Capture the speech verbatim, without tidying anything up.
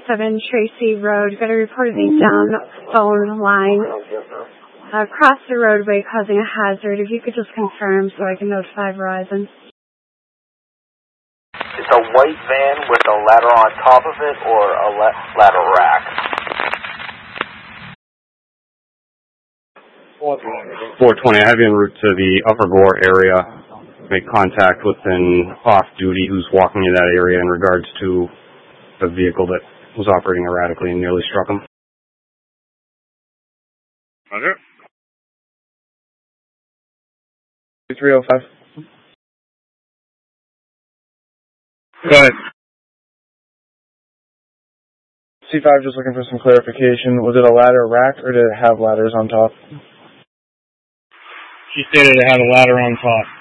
seven Tracy Road. Got a report of a down phone line across the roadway causing a hazard. If you could just confirm so I can notify Verizon. It's a white van with a ladder on top of it or a la- ladder rack? four twenty, I have you en route to the Upper Gore area. Make contact with an off-duty who's walking in that area in regards to a vehicle that was operating erratically and nearly struck him. Okay. three oh five. Go ahead. C five just looking for some clarification. Was it a ladder rack or did it have ladders on top? She stated it had a ladder on top.